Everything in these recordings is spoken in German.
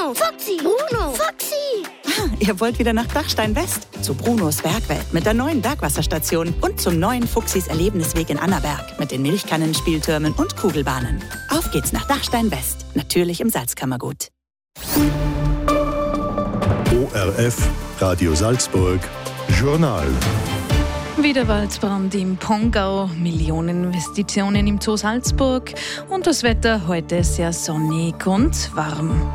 Bruno, Foxy, Bruno, Foxy. Ihr wollt wieder nach Dachstein West? Zu Brunos Bergwelt mit der neuen Bergwasserstation und zum neuen Fuchsis Erlebnisweg in Annaberg mit den Milchkannen, Spieltürmen und Kugelbahnen. Auf geht's nach Dachstein West, natürlich im Salzkammergut. ORF, Radio Salzburg, Journal. Wieder Waldbrand im Pongau, Millioneninvestitionen im Zoo Salzburg und das Wetter heute sehr sonnig und warm.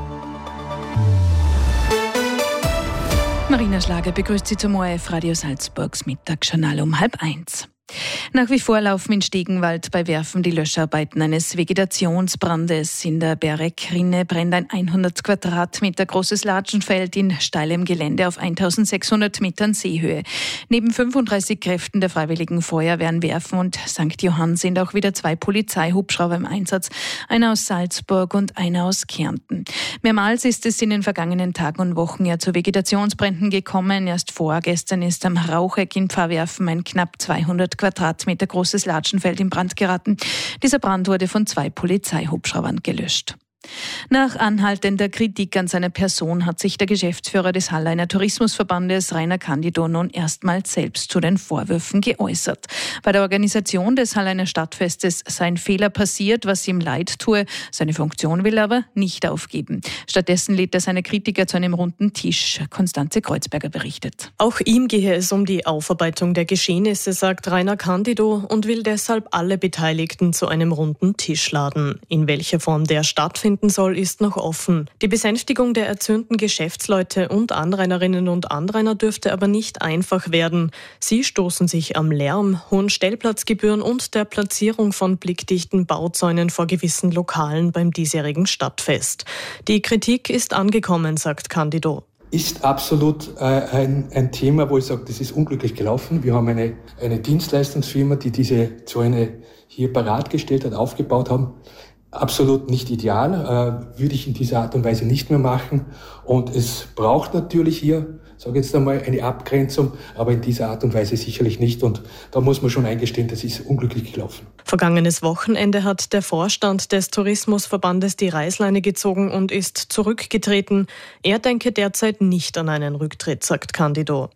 Marina Schlager begrüßt Sie zum ORF Radio Salzburgs Mittagsjournal um 12:30. Nach wie vor laufen in Stegenwald bei Werfen die Löscharbeiten eines Vegetationsbrandes. In der Berek-Rinne brennt ein 100 Quadratmeter großes Latschenfeld in steilem Gelände auf 1600 Metern Seehöhe. Neben 35 Kräften der Freiwilligen Feuerwehren Werfen und St. Johann sind auch wieder 2 Polizeihubschrauber im Einsatz, einer aus Salzburg und einer aus Kärnten. Mehrmals ist es in den vergangenen Tagen und Wochen ja zu Vegetationsbränden gekommen. Erst vorgestern ist am Raucheck in Pfarrwerfen ein knapp 200 Quadratmeter großes Latschenfeld in Brand geraten. Dieser Brand wurde von 2 Polizeihubschraubern gelöscht. Nach anhaltender Kritik an seiner Person hat sich der Geschäftsführer des Halleiner Tourismusverbandes, Rainer Candido, nun erstmals selbst zu den Vorwürfen geäußert. Bei der Organisation des Halleiner Stadtfestes sei ein Fehler passiert, was ihm leid tue. Seine Funktion will er aber nicht aufgeben. Stattdessen lädt er seine Kritiker zu einem runden Tisch. Konstanze Kreuzberger berichtet. Auch ihm gehe es um die Aufarbeitung der Geschehnisse, sagt Rainer Candido, und will deshalb alle Beteiligten zu einem runden Tisch laden. In welcher Form der stattfinden soll, ist noch offen. Die Besänftigung der erzürnten Geschäftsleute und Anrainerinnen und Anrainer dürfte aber nicht einfach werden. Sie stoßen sich am Lärm, hohen Stellplatzgebühren und der Platzierung von blickdichten Bauzäunen vor gewissen Lokalen beim diesjährigen Stadtfest. Die Kritik ist angekommen, sagt Candido. Ist absolut ein Thema, wo ich sage, das ist unglücklich gelaufen. Wir haben eine Dienstleistungsfirma, die diese Zäune hier bereitgestellt hat, aufgebaut haben. Absolut nicht ideal, würde ich in dieser Art und Weise nicht mehr machen. Und es braucht natürlich hier, sage jetzt einmal, eine Abgrenzung, aber in dieser Art und Weise sicherlich nicht. Und da muss man schon eingestehen, das ist unglücklich gelaufen. Vergangenes Wochenende hat der Vorstand des Tourismusverbandes die Reißleine gezogen und ist zurückgetreten. Er denke derzeit nicht an einen Rücktritt, sagt Candido.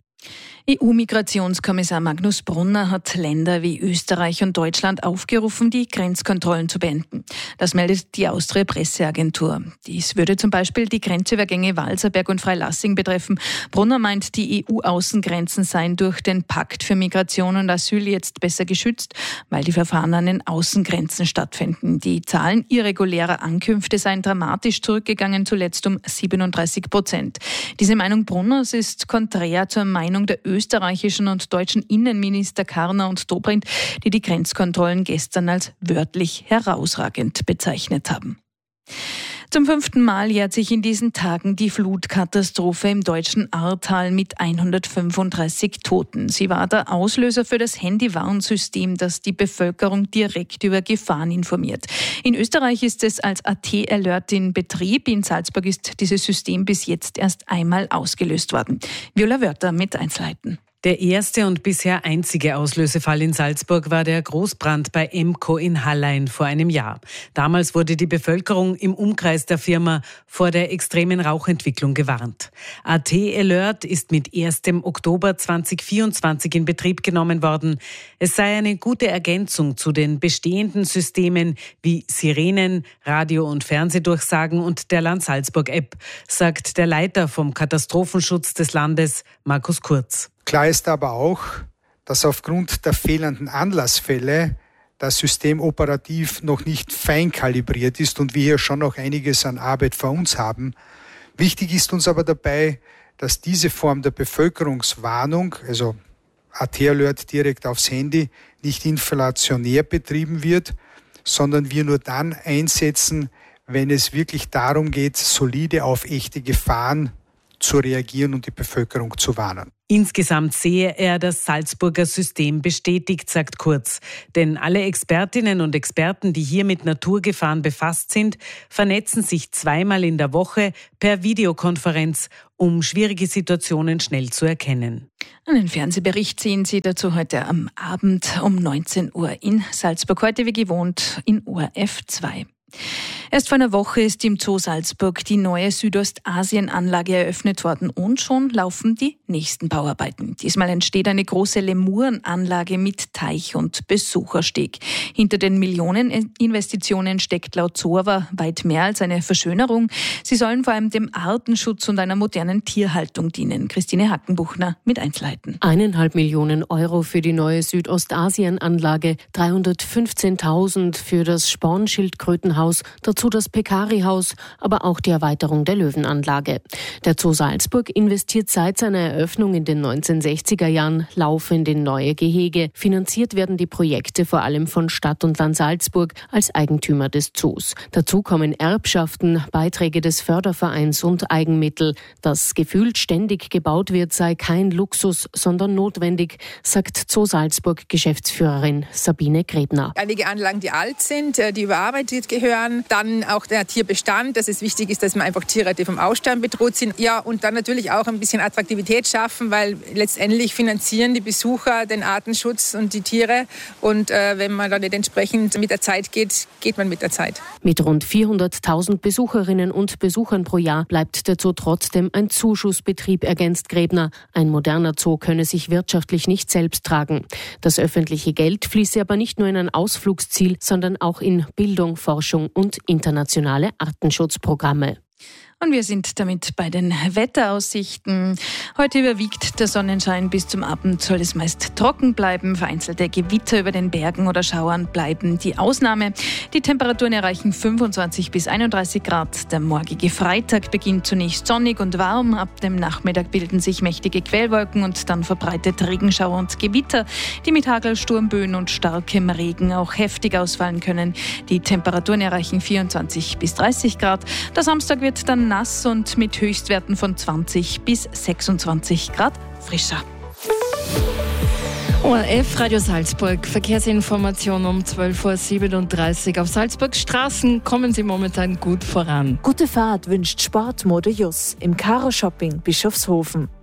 EU-Migrationskommissar Magnus Brunner hat Länder wie Österreich und Deutschland aufgerufen, die Grenzkontrollen zu beenden. Das meldet die Austria-Presseagentur. Dies würde zum Beispiel die Grenzübergänge Walserberg und Freilassing betreffen. Brunner meint, die EU-Außengrenzen seien durch den Pakt für Migration und Asyl jetzt besser geschützt, weil die Verfahren an den Außengrenzen stattfinden. Die Zahlen irregulärer Ankünfte seien dramatisch zurückgegangen, zuletzt um 37%. Diese Meinung Brunners ist konträr zur Meinung der österreichischen und deutschen Innenminister Karner und Dobrindt, die die Grenzkontrollen gestern als wörtlich herausragend bezeichnet haben. Zum 5. Mal jährt sich in diesen Tagen die Flutkatastrophe im deutschen Ahrtal mit 135 Toten. Sie war der Auslöser für das Handywarnsystem, das die Bevölkerung direkt über Gefahren informiert. In Österreich ist es als AT-Alert in Betrieb. In Salzburg ist dieses System bis jetzt erst einmal ausgelöst worden. Viola Wörter mit Einzelheiten. Der erste und bisher einzige Auslösefall in Salzburg war der Großbrand bei Emco in Hallein vor einem Jahr. Damals wurde die Bevölkerung im Umkreis der Firma vor der extremen Rauchentwicklung gewarnt. AT Alert ist mit 1. Oktober 2024 in Betrieb genommen worden. Es sei eine gute Ergänzung zu den bestehenden Systemen wie Sirenen, Radio- und Fernsehdurchsagen und der Land Salzburg App, sagt der Leiter vom Katastrophenschutz des Landes, Markus Kurz. Klar ist aber auch, dass aufgrund der fehlenden Anlassfälle das System operativ noch nicht fein kalibriert ist und wir hier schon noch einiges an Arbeit vor uns haben. Wichtig ist uns aber dabei, dass diese Form der Bevölkerungswarnung, also AT-Alert direkt aufs Handy, nicht inflationär betrieben wird, sondern wir nur dann einsetzen, wenn es wirklich darum geht, solide auf echte Gefahren zu reagieren und die Bevölkerung zu warnen. Insgesamt sehe er das Salzburger System bestätigt, sagt Kurz. Denn alle Expertinnen und Experten, die hier mit Naturgefahren befasst sind, vernetzen sich 2-mal in der Woche per Videokonferenz, um schwierige Situationen schnell zu erkennen. Einen Fernsehbericht sehen Sie dazu heute am Abend um 19 Uhr in Salzburg. Heute wie gewohnt in ORF 2. Erst vor einer Woche ist im Zoo Salzburg die neue Südostasien-Anlage eröffnet worden und schon laufen die nächsten Bauarbeiten. Diesmal entsteht eine große Lemurenanlage mit Teich und Besuchersteg. Hinter den Millioneninvestitionen steckt laut Zoo aber weit mehr als eine Verschönerung. Sie sollen vor allem dem Artenschutz und einer modernen Tierhaltung dienen. Christine Hackenbuchner mit Einzelheiten. 1,5 Millionen Euro für die neue Südostasien-Anlage, 315.000 für das Spornschildkrötenhaus, dazu das Pekkari-Haus, aber auch die Erweiterung der Löwenanlage. Der Zoo Salzburg investiert seit seiner Eröffnung in den 1960er Jahren laufend in neue Gehege. Finanziert werden die Projekte vor allem von Stadt und Land Salzburg als Eigentümer des Zoos. Dazu kommen Erbschaften, Beiträge des Fördervereins und Eigenmittel. Dass gefühlt ständig gebaut wird, sei kein Luxus, sondern notwendig, sagt Zoo Salzburg Geschäftsführerin Sabine Grebner. Einige Anlagen, die alt sind, die überarbeitet gehören. Dann auch der Tierbestand, dass es wichtig ist, dass man einfach Tiere, die vom Aussterben bedroht sind. Ja, und dann natürlich auch ein bisschen Attraktivität schaffen, weil letztendlich finanzieren die Besucher den Artenschutz und die Tiere. Und wenn man dann nicht entsprechend mit der Zeit geht, geht man mit der Zeit. Mit rund 400.000 Besucherinnen und Besuchern pro Jahr bleibt der Zoo trotzdem ein Zuschussbetrieb, ergänzt Grebner. Ein moderner Zoo könne sich wirtschaftlich nicht selbst tragen. Das öffentliche Geld fließe aber nicht nur in ein Ausflugsziel, sondern auch in Bildung, Forschung und internationale Artenschutzprogramme. Und wir sind damit bei den Wetteraussichten. Heute überwiegt der Sonnenschein. Bis zum Abend soll es meist trocken bleiben. Vereinzelte Gewitter über den Bergen oder Schauern bleiben die Ausnahme. Die Temperaturen erreichen 25 bis 31 Grad. Der morgige Freitag beginnt zunächst sonnig und warm. Ab dem Nachmittag bilden sich mächtige Quellwolken und dann verbreitet Regenschauer und Gewitter, die mit Hagel, Sturmböen und starkem Regen auch heftig ausfallen können. Die Temperaturen erreichen 24 bis 30 Grad. Der Samstag wird dann nass und mit Höchstwerten von 20 bis 26 Grad frischer. ORF Radio Salzburg, Verkehrsinformation um 12.37 Uhr. Auf Salzburgs Straßen kommen Sie momentan gut voran. Gute Fahrt wünscht Sportmode Jus im Karo Shopping Bischofshofen.